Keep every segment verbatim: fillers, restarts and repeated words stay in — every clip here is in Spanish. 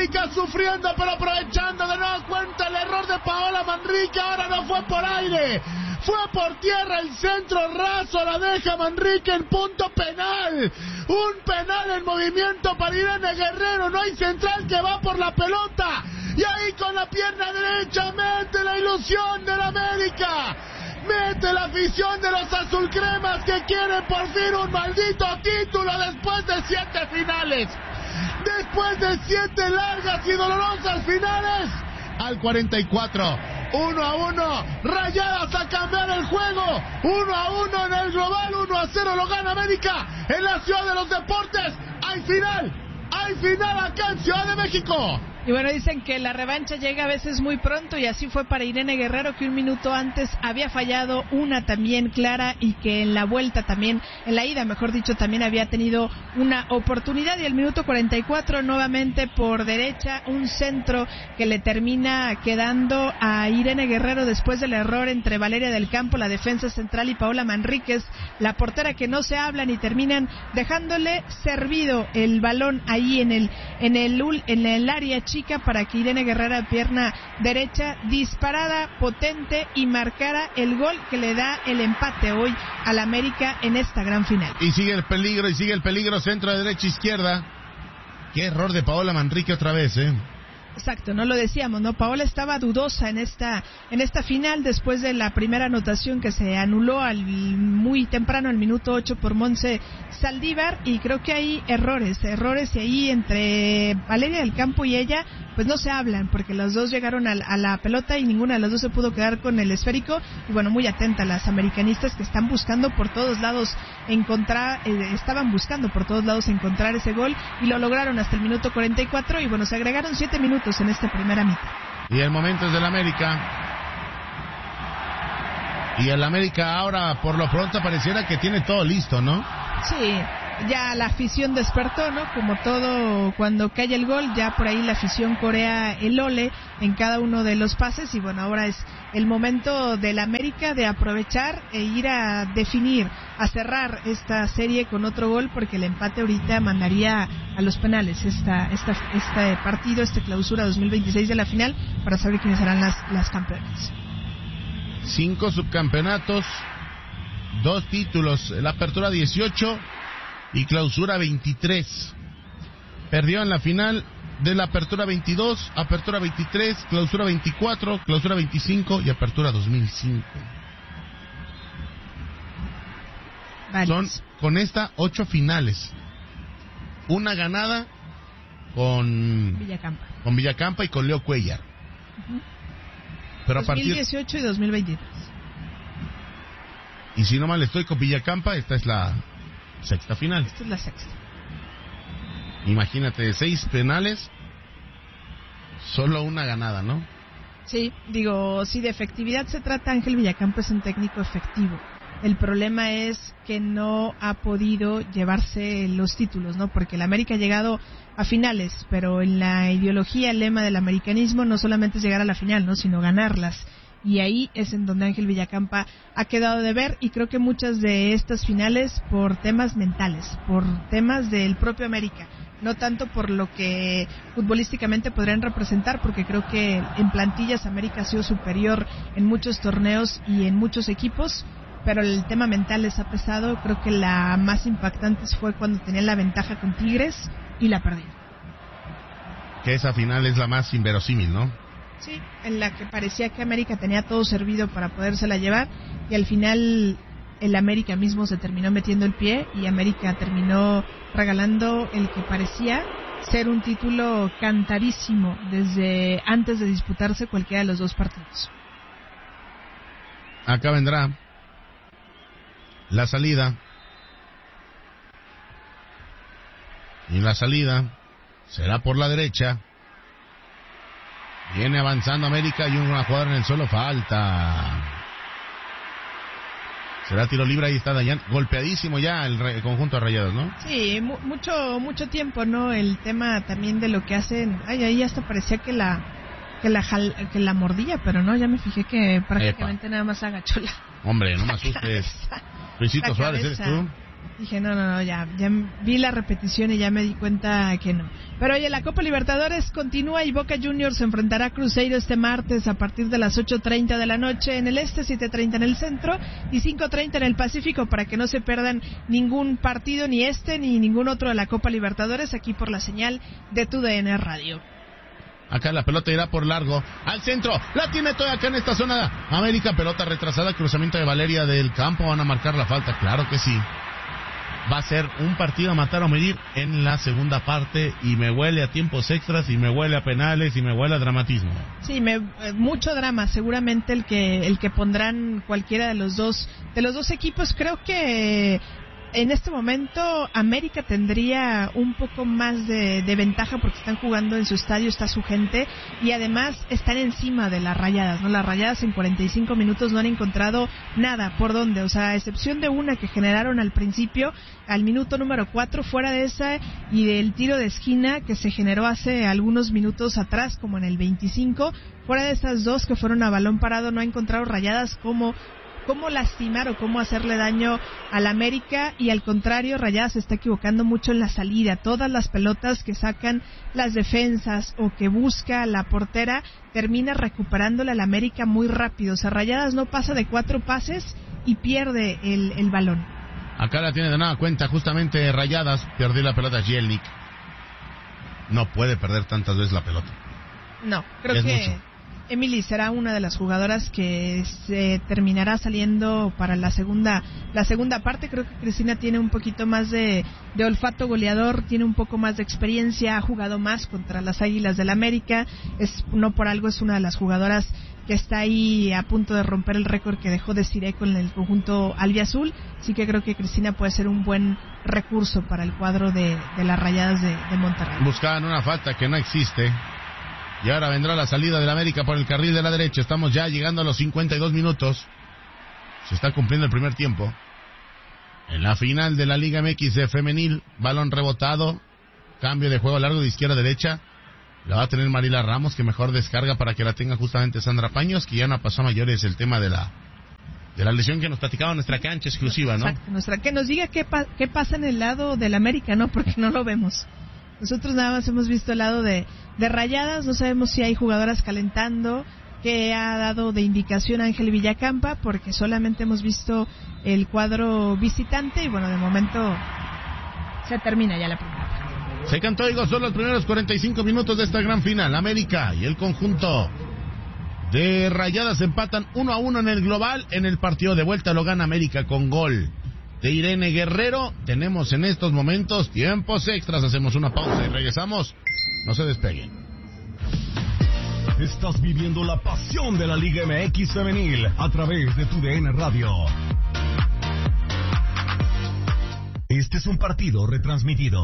América sufriendo, pero aprovechando de nuevo cuenta el error de Paola Manrique. Ahora no fue por aire, fue por tierra, el centro raso la deja Manrique en punto penal. Un penal en movimiento para Irene Guerrero, no hay central que va por la pelota. Y ahí con la pierna derecha mete la ilusión del América. Mete la afición de los azulcremas que quieren por fin un maldito título después de siete finales. Después de siete largas y dolorosas finales. Al cuarenta y cuatro, uno a uno, Rayadas a cambiar el juego. Uno a uno en el global, uno a cero lo gana América en la Ciudad de los Deportes. Hay final, hay final acá en Ciudad de México. Y bueno, dicen que la revancha llega a veces muy pronto, y así fue para Irene Guerrero, que un minuto antes había fallado una también clara, y que en la vuelta también, en la ida mejor dicho, también había tenido una oportunidad. Y el minuto cuarenta y cuatro nuevamente por derecha, un centro que le termina quedando a Irene Guerrero después del error entre Valeria del Campo, la defensa central, y Paola Manríquez, la portera, que no se hablan y terminan dejándole servido el balón ahí en el en el en el área chica para que Irene Guerrero, pierna derecha, disparada, potente, y marcara el gol que le da el empate hoy al América en esta gran final. Y sigue el peligro, y sigue el peligro, centro de derecha, izquierda. Qué error de Paola Manrique otra vez, ¿eh? Exacto, no lo decíamos, ¿no? Paola estaba dudosa en esta en esta final después de la primera anotación que se anuló al muy temprano, al minuto ocho, por Monse Saldívar, y creo que hay errores, errores y ahí entre Valeria del Campo y ella, pues no se hablan, porque las dos llegaron a, a la pelota y ninguna de las dos se pudo quedar con el esférico. Y bueno, muy atenta las americanistas, que están buscando por todos lados encontrar, eh, estaban buscando por todos lados encontrar ese gol, y lo lograron hasta el minuto cuarenta y cuatro, y bueno, se agregaron siete minutos en esta primera mitad. Y el momento es del América. Y el América ahora, por lo pronto, pareciera que tiene todo listo, ¿no? Sí, ya la afición despertó, ¿no? Como todo, cuando cae el gol, ya por ahí la afición corea el ole en cada uno de los pases. Y bueno, ahora es el momento del América de aprovechar e ir a definir, a cerrar esta serie con otro gol, porque el empate ahorita mandaría a los penales esta, esta, este partido, este clausura dos mil veintiséis de la final, para saber quiénes serán las, las campeonas. Cinco subcampeonatos, dos títulos, la apertura dieciocho y clausura veintitrés. Perdió en la final de la apertura veintidós, apertura veintitrés, clausura veinticuatro, clausura veinticinco y apertura dos mil cinco. Vale. Son con esta ocho finales. Una ganada con Villacampa, con Villacampa y con Leo Cuellar. Uh-huh. Pero dos mil dieciocho a partir... y dos mil veintitrés. Y si no mal estoy con Villacampa, esta es la sexta final. Esta es la sexta. Imagínate, seis penales, solo una ganada, ¿no? Sí, digo, si de efectividad se trata, Ángel Villacampa es un técnico efectivo. El problema es que no ha podido llevarse los títulos, ¿no? Porque el América ha llegado a finales, pero en la ideología, el lema del americanismo no solamente es llegar a la final, ¿no? Sino ganarlas. Y ahí es en donde Ángel Villacampa ha quedado de ver, y creo que muchas de estas finales por temas mentales, por temas del propio América, no tanto por lo que futbolísticamente podrían representar, porque creo que en plantillas América ha sido superior en muchos torneos y en muchos equipos, pero el tema mental les ha pesado. Creo que la más impactante fue cuando tenían la ventaja con Tigres y la perdieron. Que esa final es la más inverosímil, ¿no? Sí, en la que parecía que América tenía todo servido para podérsela llevar, y al final el América mismo se terminó metiendo el pie, y América terminó regalando el que parecía ser un título cantadísimo desde antes de disputarse cualquiera de los dos partidos. Acá vendrá la salida, y la salida será por la derecha. Viene avanzando América y una jugadora en el suelo, falta. Será tiro libre, ahí está Dayan, golpeadísimo ya el, re, el conjunto de Rayados, ¿no? Sí, mu- mucho mucho tiempo, ¿no? El tema también de lo que hacen, ay, ahí hasta parecía que la que la jal, que la mordía, pero no, ya me fijé que prácticamente Epa. Nada más agachó la. Hombre, no me asustes. Luisito Suárez, ¿eres tú? Dije, no, no, no, ya, ya vi la repetición y ya me di cuenta que no. Pero oye, la Copa Libertadores continúa y Boca Juniors se enfrentará a Cruzeiro este martes a partir de las ocho treinta de la noche en el este, siete treinta en el centro y cinco treinta en el Pacífico, para que no se pierdan ningún partido, ni este ni ningún otro de la Copa Libertadores, aquí por la señal de Tu D N Radio. Acá la pelota irá por largo, al centro, la tiene toda acá en esta zona. América, pelota retrasada, cruzamiento de Valeria del campo, van a marcar la falta, claro que sí. Va a ser un partido a matar o morir en la segunda parte y me huele a tiempos extras y me huele a penales y me huele a dramatismo. Sí, me, mucho drama, seguramente el que el que pondrán cualquiera de los dos de los dos equipos. Creo que en este momento América tendría un poco más de, de ventaja porque están jugando en su estadio, está su gente y además están encima de las Rayadas, ¿no? Las Rayadas en cuarenta y cinco minutos no han encontrado nada por dónde, o sea, a excepción de una que generaron al principio, al minuto número cuatro, fuera de esa y del tiro de esquina que se generó hace algunos minutos atrás, como en el veinticinco, fuera de esas dos que fueron a balón parado, no ha encontrado Rayadas como cómo lastimar o cómo hacerle daño al América, y al contrario, Rayadas se está equivocando mucho en la salida. Todas las pelotas que sacan las defensas o que busca la portera termina recuperándola al América muy rápido. O sea, Rayadas no pasa de cuatro pases y pierde el, el balón. Acá la tiene de nada cuenta, justamente Rayadas perdió la pelota a Jelnik. No puede perder tantas veces la pelota. No, creo es que mucho. Emily será una de las jugadoras que se terminará saliendo para la segunda la segunda parte. Creo que Cristina tiene un poquito más de, de olfato goleador, tiene un poco más de experiencia, ha jugado más contra las Águilas del América, es no por algo es una de las jugadoras que está ahí a punto de romper el récord que dejó Desiree con el conjunto albiazul, así que creo que Cristina puede ser un buen recurso para el cuadro de, de las Rayadas de, de Monterrey. Buscaban una falta que no existe. Y ahora vendrá la salida del América por el carril de la derecha. Estamos ya llegando a los cincuenta y dos minutos. Se está cumpliendo el primer tiempo. En la final de la Liga M X de femenil, balón rebotado, cambio de juego largo de izquierda a derecha. La va a tener Marila Ramos, que mejor descarga para que la tenga justamente Sandra Paños, que ya no pasó a mayores el tema de la de la lesión que nos platicaba nuestra cancha exclusiva, ¿no? Exacto, nuestra, que nos diga qué, pa, qué pasa en el lado del América, ¿no? Porque no lo vemos. Nosotros nada más hemos visto el lado de, de Rayadas, no sabemos si hay jugadoras calentando, que ha dado de indicación a Ángel Villacampa, porque solamente hemos visto el cuadro visitante y bueno, de momento se termina ya la primera parte. Se cantó, digo, son los primeros cuarenta y cinco minutos de esta gran final. América y el conjunto de Rayadas empatan uno a uno en el global. En el partido de vuelta lo gana América con gol de Irene Guerrero. Tenemos en estos momentos tiempos extras. Hacemos una pausa y regresamos. No se despeguen. Estás viviendo la pasión de la Liga M X femenil a través de Tu D N Radio. Este es un partido retransmitido.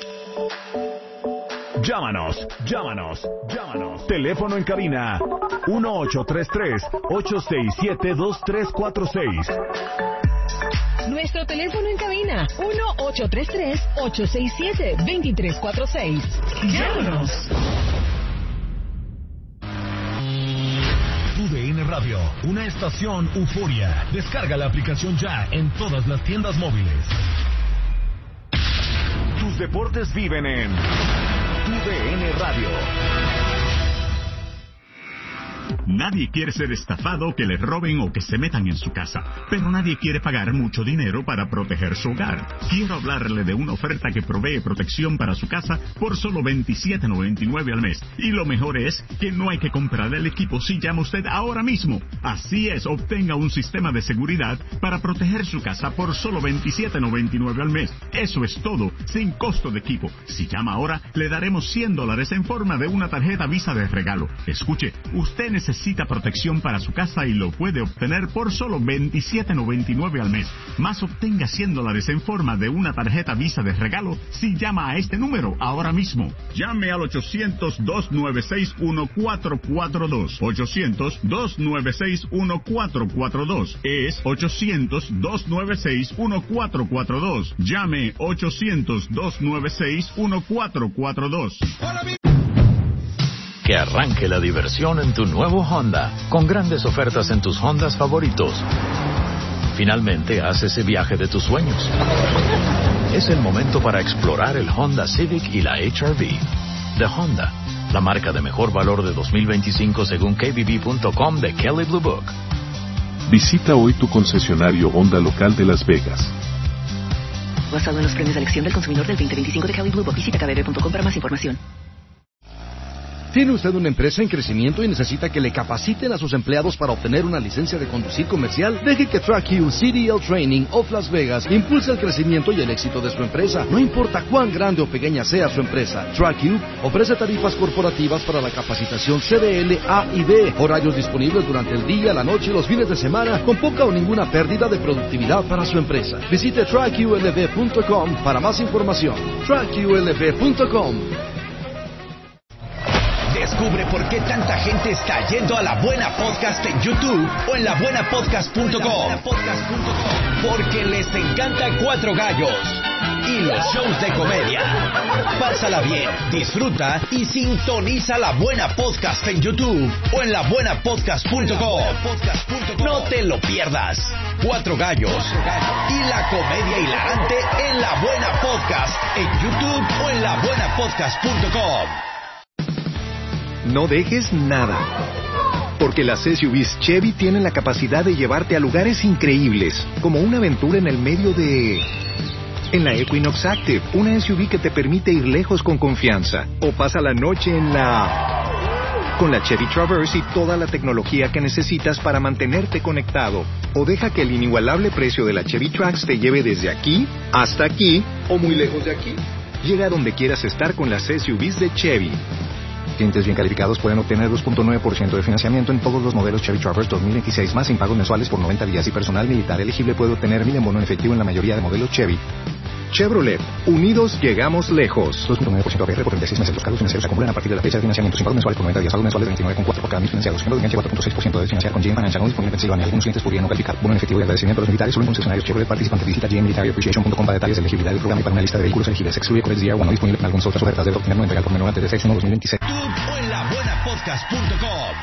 Llámanos, llámanos, llámanos. Teléfono en cabina uno ocho tres tres, ocho seis siete, dos tres cuatro seis. Nuestro teléfono en cabina, uno ocho tres tres, ocho seis siete, dos tres cuatro seis. Llámanos. Tu D N Radio, una estación euforia. Descarga la aplicación ya en todas las tiendas móviles. Tus deportes viven en Tu D N Radio. Nadie quiere ser estafado, que le roben o que se metan en su casa, pero nadie quiere pagar mucho dinero para proteger su hogar. Quiero hablarle de una oferta que provee protección para su casa por solo veintisiete noventa y nueve al mes. Y lo mejor es que no hay que comprar el equipo si llama usted ahora mismo. Así es, obtenga un sistema de seguridad para proteger su casa por solo veintisiete noventa y nueve al mes. Eso es todo, sin costo de equipo. Si llama ahora, le daremos cien dólares en forma de una tarjeta Visa de regalo. Escuche, usted necesita protección para su casa y lo puede obtener por solo veintisiete noventa y nueve al mes. Más, obtenga cien dólares en forma de una tarjeta Visa de regalo si llama a este número ahora mismo. Llame al ochocientos, dos nueve seis, uno cuatro cuatro dos. ochocientos, dos nueve seis, uno cuatro cuatro dos. Es ochocientos, dos nueve seis, uno cuatro cuatro dos. Llame ochocientos, dos nueve seis, uno cuatro cuatro dos. Que arranque la diversión en tu nuevo Honda, con grandes ofertas en tus Hondas favoritos. Finalmente, haz ese viaje de tus sueños. Es el momento para explorar el Honda Civic y la H R V. De Honda, la marca de mejor valor de dos mil veinticinco según K B B punto com de Kelley Blue Book. Visita hoy tu concesionario Honda local de Las Vegas. Basado en los premios de elección del consumidor del veinte veinticinco de Kelley Blue Book. Visita K B B punto com para más información. ¿Tiene usted una empresa en crecimiento y necesita que le capaciten a sus empleados para obtener una licencia de conducir comercial? Deje que TrackU C D L Training of Las Vegas impulse el crecimiento y el éxito de su empresa. No importa cuán grande o pequeña sea su empresa, TrackU ofrece tarifas corporativas para la capacitación C D L, A y B, horarios disponibles durante el día, la noche y los fines de semana, con poca o ninguna pérdida de productividad para su empresa. Visite track U L V punto com para más información. track U L V punto com. Descubre por qué tanta gente está yendo a La Buena Podcast en YouTube o en la buena podcast punto com. Porque les encanta Cuatro Gallos y los shows de comedia. Pásala bien, disfruta y sintoniza La Buena Podcast en YouTube o en la buena podcast punto com. No te lo pierdas. Cuatro Gallos y la comedia hilarante en La Buena Podcast en YouTube o en la buena podcast punto com. No dejes nada, porque las S U Vs Chevy tienen la capacidad de llevarte a lugares increíbles, como una aventura en el medio de... En la Equinox Active, una S U V que te permite ir lejos con confianza, o pasa la noche en la... Con la Chevy Traverse y toda la tecnología que necesitas para mantenerte conectado, o deja que el inigualable precio de la Chevy Trax te lleve desde aquí hasta aquí, o muy lejos de aquí. Llega a donde quieras estar con las S U Vs de Chevy. Clientes bien calificados pueden obtener dos punto nueve por ciento de financiamiento en todos los modelos Chevy Traverse dos mil veintiséis más sin pagos mensuales por noventa días y personal militar elegible puede obtener mil en bono en efectivo en la mayoría de modelos Chevy. Chevrolet, unidos llegamos lejos. dos punto nueve por ciento A P R por treinta y seis meses. Los cargos financieros se acumulan a partir de la fecha de financiamiento sin pagos mensuales por noventa días. Pagos mensuales de veintinueve coma cuatro por cada mil financiados. Ejemplo de enganche cuatro punto seis por ciento de financiar con G M Financial no disponible en Pensilvania. Algunos clientes podrían no calificar. Bono en efectivo y agradecimiento a los militares solo en concesionarios Chevrolet participantes. Visita G M Military Appreciation punto com para detalles de elegibilidad del programa y para una lista de vehículos elegibles. Se excluye Codex D R uno no disponible en algunas otras ofertas. Debe obtenerlo en regalo por menor antes de seis uno dos mil veintiséis. O en la buena podcast punto com.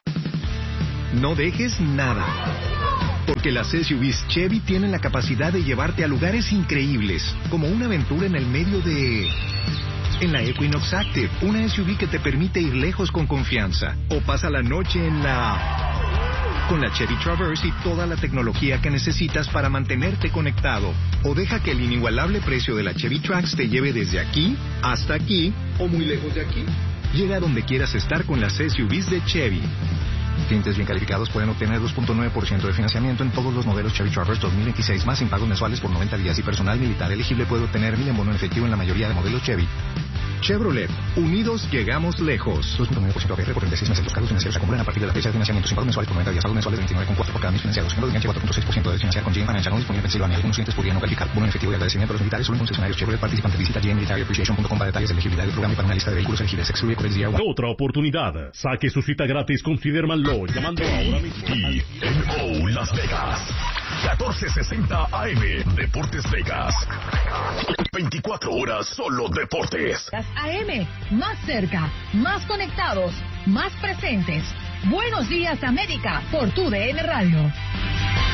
No dejes nada, porque las S U Vs Chevy tienen la capacidad de llevarte a lugares increíbles, como una aventura en el medio de... En la Equinox Active, una S U V que te permite ir lejos con confianza, o pasa la noche en la... Con la Chevy Traverse y toda la tecnología que necesitas para mantenerte conectado, o deja que el inigualable precio de la Chevy Trax te lleve desde aquí hasta aquí, o muy lejos de aquí. Llega a donde quieras estar con las S U Vs de Chevy. Clientes bien calificados pueden obtener dos punto nueve por ciento de financiamiento en todos los modelos Chevy Traverse dos mil veintiséis más sin pagos mensuales por noventa días y personal militar elegible puede obtener mil en bono en efectivo en la mayoría de modelos Chevy. Chevrolet, unidos llegamos lejos. dos punto nueve por ciento A P R por treinta y seis meses. Los cargos financieros se acumulan a partir de la fecha de financiamiento sin pagos mensuales por noventa días. Pagos mensuales de veintinueve coma cuatro por cada mil financiados. Ejemplo de enganche cuatro punto seis por ciento de financiar con G M Financial no disponible en Pensilvania. Algunos clientes podrían no calificar. Bono en efectivo y agradecimiento a los militares solo en concesionarios Chevrolet participantes. Visita G M Military Appreciation punto com para detalles de elegibilidad del programa y para una lista de vehículos elegibles. Se excluye Codex D R uno. Otra oportunidad. Saque su cita gratis con Fidermanlo llamando ahora mismo. Y en O Las Vegas. catorce sesenta A M Deportes Vegas. veinticuatro horas solo deportes. A M, más cerca, más conectados, más presentes. Buenos días América por tu D N Radio.